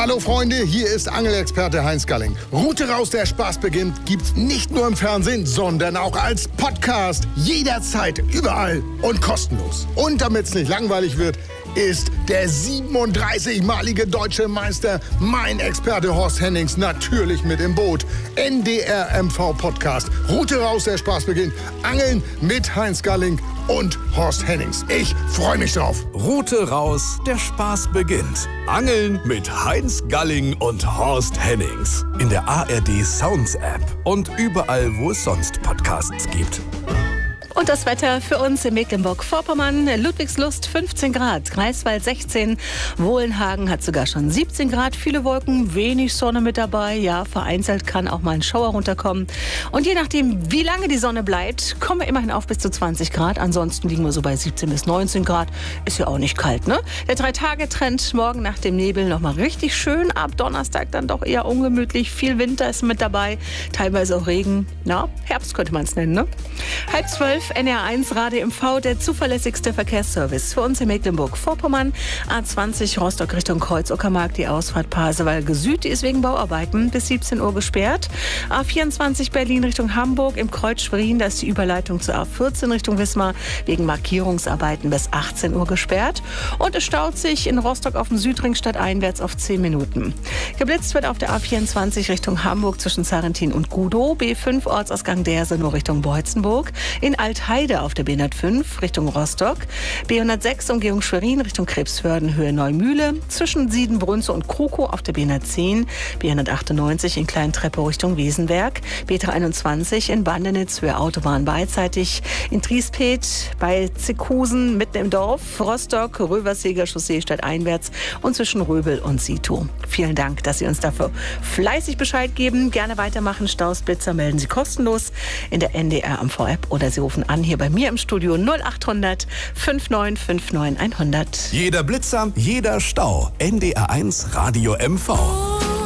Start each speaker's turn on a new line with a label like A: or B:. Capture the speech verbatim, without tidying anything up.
A: Hallo Freunde, hier ist Angelexperte Heinz Galling. Route raus, der Spaß beginnt, gibt's nicht nur im Fernsehen, sondern auch als Podcast. Jederzeit, überall und kostenlos. Und damit's nicht langweilig wird, ist der siebenunddreißigmalige deutsche Meister, mein Experte Horst Hennings, natürlich mit im Boot. N D R M V Podcast. Route raus, der Spaß beginnt. Angeln mit Heinz Galling und Horst Hennings. Ich freue mich drauf.
B: Route raus, der Spaß beginnt. Angeln mit Heinz Galling und Horst Hennings. In der A R D Sounds App und überall, wo es sonst Podcasts gibt.
C: Und das Wetter für uns in Mecklenburg-Vorpommern. Ludwigslust fünfzehn Grad, Greifswald sechzehn, Wohlenhagen hat sogar schon siebzehn Grad. Viele Wolken, wenig Sonne mit dabei. Ja, vereinzelt kann auch mal ein Schauer runterkommen. Und je nachdem, wie lange die Sonne bleibt, kommen wir immerhin auf bis zu zwanzig Grad. Ansonsten liegen wir so bei siebzehn bis neunzehn Grad. Ist ja auch nicht kalt, ne? Der Drei-Tage-Trend morgen nach dem Nebel nochmal richtig schön. Ab Donnerstag dann doch eher ungemütlich. Viel Winter ist mit dabei, teilweise auch Regen. Na, Herbst könnte man es nennen, ne? Halb zwölf, N R eins Radio M V, der zuverlässigste Verkehrsservice für uns in Mecklenburg-Vorpommern. A zwanzig Rostock Richtung Kreuz-Uckermark, die Ausfahrt Pasewalk Süd, die ist wegen Bauarbeiten bis siebzehn Uhr gesperrt. A vierundzwanzig Berlin Richtung Hamburg, im Kreuz Schwerin, da ist die Überleitung zur A vierzehn Richtung Wismar wegen Markierungsarbeiten bis achtzehn Uhr gesperrt. Und es staut sich in Rostock auf dem Südring stadteinwärts auf zehn Minuten. Geblitzt wird auf der A vierundzwanzig Richtung Hamburg zwischen Zarentin und Gudow, B fünf Ortsausgang Derse nur Richtung Beutzenburg, in Altheide auf der B hundertfünf Richtung Rostock, B hundertsechs Umgehung Schwerin Richtung Krebsförden Höhe Neumühle, zwischen Siedenbrunze und Kroko auf der B hundertzehn, B hundertachtundneunzig in Kleintreppe Richtung Wesenberg, B dreihunderteinundzwanzig in Bandenitz Höhe Autobahn beidseitig, in Triespet bei Zickhusen mitten im Dorf, Rostock Röverseger Chaussee stadteinwärts und zwischen Röbel und Sito. Vielen Dank, dass Sie uns dafür fleißig Bescheid geben. Gerne weitermachen. Staus, Blitzer melden Sie kostenlos in der N D R M V App oder Sie rufen an hier bei mir im Studio null achthundert fünfundneunzig neunundfünfzig hundert.
B: Jeder Blitzer, jeder Stau. N D R eins Radio M V.